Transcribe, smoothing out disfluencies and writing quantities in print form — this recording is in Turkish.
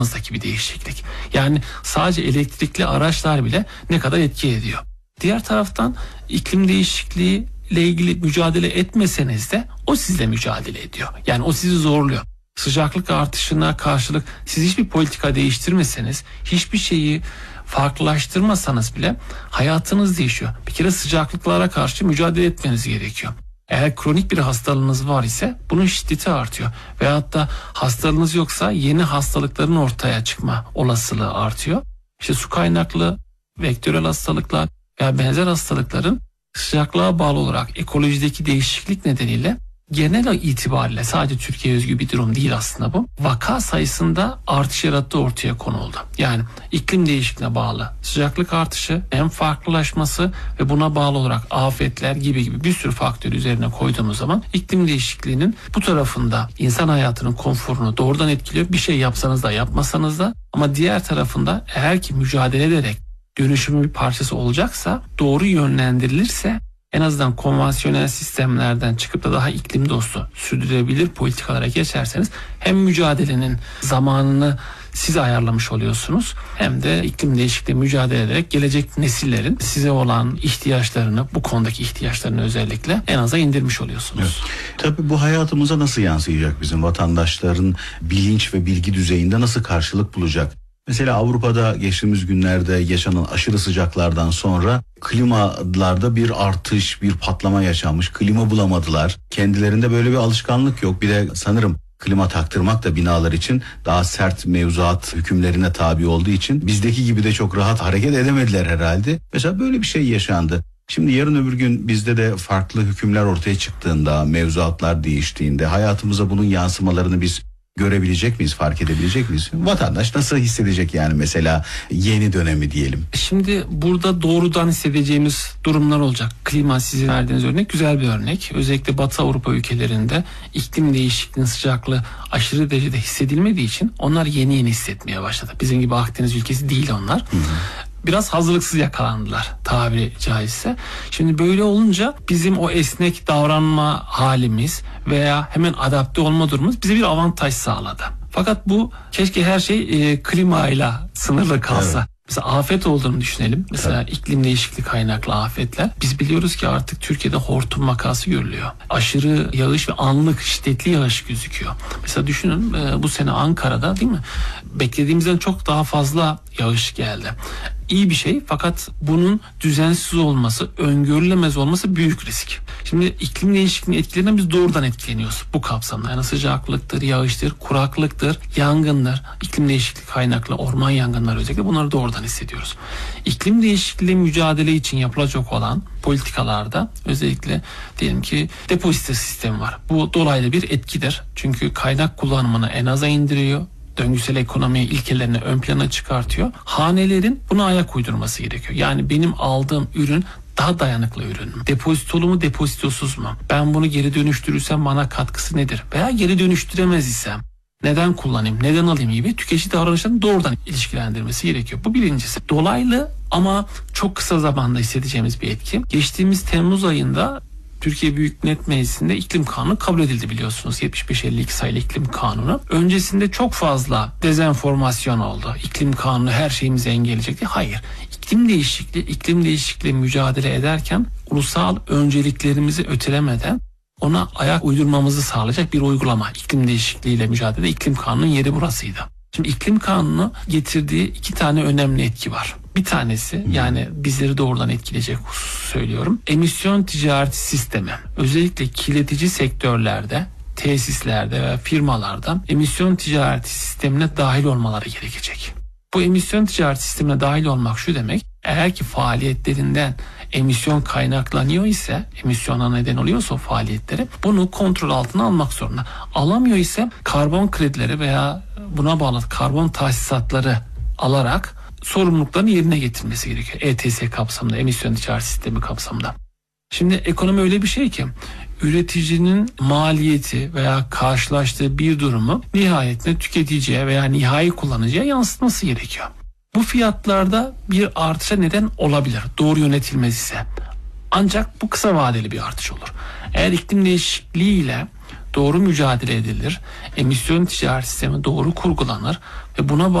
bir değişiklik. Yani sadece elektrikli araçlar bile ne kadar etki ediyor. Diğer taraftan iklim değişikliği ile ilgili mücadele etmeseniz de o sizle mücadele ediyor. Yani o sizi zorluyor. Sıcaklık artışına karşılık siz hiçbir politika değiştirmeseniz, hiçbir şeyi farklılaştırmasanız bile hayatınız değişiyor. Bir kere sıcaklıklara karşı mücadele etmeniz gerekiyor. Eğer kronik bir hastalığınız var ise bunun şiddeti artıyor. Veyahut da hastalığınız yoksa yeni hastalıkların ortaya çıkma olasılığı artıyor. İşte su kaynaklı vektörel hastalıklar veya benzer hastalıkların sıcaklığa bağlı olarak ekolojideki değişiklik nedeniyle genel itibariyle sadece Türkiye özgü bir durum değil aslında bu. Vaka sayısında artış yarattığı ortaya konuldu. Yani iklim değişikliğine bağlı sıcaklık artışı, hem farklılaşması ve buna bağlı olarak afetler gibi bir sürü faktör üzerine koyduğumuz zaman iklim değişikliğinin bu tarafında insan hayatının konforunu doğrudan etkiliyor. Bir şey yapsanız da yapmasanız da, ama diğer tarafında eğer ki mücadele ederek dönüşümün bir parçası olacaksa, doğru yönlendirilirse, en azından konvansiyonel sistemlerden çıkıp da daha iklim dostu, sürdürülebilir politikalara geçerseniz hem mücadelenin zamanını siz ayarlamış oluyorsunuz, hem de iklim değişikliği mücadele ederek gelecek nesillerin size olan ihtiyaçlarını, bu konudaki ihtiyaçlarını özellikle en aza indirmiş oluyorsunuz. Evet. Tabii bu hayatımıza nasıl yansıyacak, bizim vatandaşların bilinç ve bilgi düzeyinde nasıl karşılık bulacak? Mesela Avrupa'da geçtiğimiz günlerde yaşanan aşırı sıcaklardan sonra klimalarda bir artış, bir patlama yaşanmış. Klima bulamadılar. Kendilerinde böyle bir alışkanlık yok. Bir de sanırım klima taktırmak da binalar için daha sert mevzuat hükümlerine tabi olduğu için bizdeki gibi de çok rahat hareket edemediler herhalde. Mesela böyle bir şey yaşandı. Şimdi yarın öbür gün bizde de farklı hükümler ortaya çıktığında, mevzuatlar değiştiğinde hayatımıza bunun yansımalarını biz görebilecek miyiz, fark edebilecek miyiz? Vatandaş nasıl hissedecek yani mesela yeni dönemi diyelim? Şimdi burada doğrudan hissedeceğimiz durumlar olacak. Klima, sizin verdiğiniz örnek güzel bir örnek. Özellikle Batı Avrupa ülkelerinde iklim değişikliğinin sıcaklığı aşırı derecede hissedilmediği için onlar yeni hissetmeye başladı. Bizim gibi Akdeniz ülkesi değil onlar. Biraz hazırlıksız yakalandılar tabiri caizse. Şimdi böyle olunca bizim o esnek davranma halimiz veya hemen adapte olma durumumuz bize bir avantaj sağladı. Fakat bu keşke her şey klimayla sınırlı kalsa. Evet. Mesela afet olduğunu düşünelim. Mesela iklim değişikliği kaynaklı afetler. Biz biliyoruz ki artık Türkiye'de hortum vakası görülüyor. Aşırı yağış ve anlık şiddetli yağış gözüküyor. Mesela düşünün bu sene Ankara'da, değil mi? Beklediğimizden çok daha fazla yağış geldi. İyi bir şey, fakat bunun düzensiz olması, öngörülemez olması büyük risk. Şimdi iklim değişikliğinin etkilerinden biz doğrudan etkileniyoruz bu kapsamda. Yani sıcaklıktır, yağıştır, kuraklıktır, yangınlar, iklim değişikliği kaynaklı orman yangınları, özellikle bunları doğrudan hissediyoruz. İklim değişikliği mücadele için yapılacak olan politikalarda özellikle diyelim ki depozito sistemi var. Bu dolaylı bir etkidir. Çünkü kaynak kullanımını en aza indiriyor. Döngüsel ekonomi ilkelerini ön plana çıkartıyor. Hanelerin buna ayak uydurması gerekiyor. Yani benim aldığım ürün daha dayanıklı ürün mü? Depozitolu mu, depozitosuz mu? Ben bunu geri dönüştürürsem bana katkısı nedir? Veya geri dönüştüremez isem neden kullanayım, neden alayım gibi tüketici davranışlarını doğrudan ilişkilendirmesi gerekiyor. Bu birincisi. Dolaylı ama çok kısa zamanda hissedeceğimiz bir etki. Geçtiğimiz Temmuz ayında Türkiye Büyük Millet Meclisi'nde iklim kanunu kabul edildi, biliyorsunuz. 75-52 sayılı iklim kanunu. Öncesinde çok fazla dezenformasyon oldu. İklim kanunu her şeyimizi engelleyecekti. Hayır. İklim değişikliği mücadele ederken ulusal önceliklerimizi ötelemeden ona ayak uydurmamızı sağlayacak bir uygulama. İklim değişikliğiyle mücadele, iklim kanunun yeri burasıydı. Şimdi iklim kanunu getirdiği iki tane önemli etki var. Bir tanesi, yani bizleri doğrudan etkileyecek söylüyorum, emisyon ticareti sistemi. Özellikle kirletici sektörlerde, tesislerde ve firmalarda emisyon ticareti sistemine dahil olmaları gerekecek. Bu emisyon ticareti sistemine dahil olmak şu demek: eğer ki faaliyetlerinden emisyon kaynaklanıyor ise, emisyona neden oluyorsa o faaliyetleri, bunu kontrol altına almak zorunda. Alamıyor ise karbon kredileri veya buna bağlı karbon tahsisatları alarak sorumluluklarını yerine getirmesi gerekiyor. ETS kapsamında, emisyon ticaret sistemi kapsamında. Şimdi ekonomi öyle bir şey ki üreticinin maliyeti veya karşılaştığı bir durumu nihayetinde tüketiciye veya nihai kullanıcıya yansıtması gerekiyor. Bu fiyatlarda bir artışa neden olabilir doğru yönetilmez ise. Ancak bu kısa vadeli bir artış olur. Eğer iklim değişikliğiyle doğru mücadele edilir, emisyon ticaret sistemi doğru kurgulanır ve buna